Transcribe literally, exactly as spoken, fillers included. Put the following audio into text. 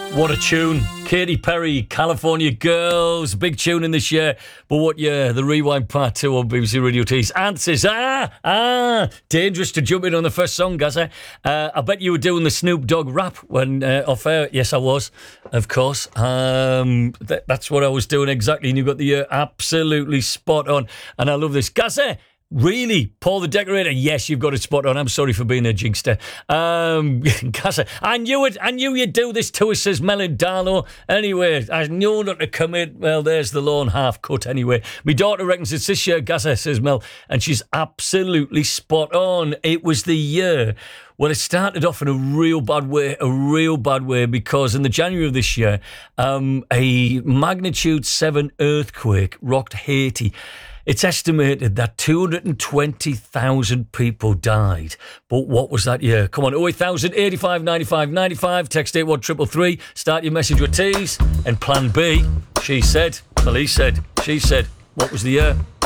What a tune. Katy Perry, California Girls. Big tune in this year. But what year? The Rewind Part two on B B C Radio T's answers. Ah, ah. Dangerous to jump in on the first song, Gaza. Uh, I bet you were doing the Snoop Dogg rap when uh, off air. Yes, I was, of course. Um, th- that's what I was doing exactly. And you got the year absolutely spot on. And I love this. Gaza. Really? Paul the Decorator? Yes, you've got it spot on. I'm sorry for being a jinxter. Um, I knew it. I knew you'd do this to us, says Melon Darlow. Anyway, I knew not to commit. Well, there's the lawn half cut anyway. My daughter reckons it's this year, Gaza, says Mel. And she's absolutely spot on. It was the year. Well, it started off in a real bad way, a real bad way, because in the January of this year, um, a magnitude seven earthquake rocked Haiti. It's estimated that two hundred twenty thousand people died. But what was that year? Come on, oh eight thousand, eighty-five, ninety-five, ninety-five. Text eight one three three three. Start your message with T's. And plan B, she said, well, he said, she said, what was the year?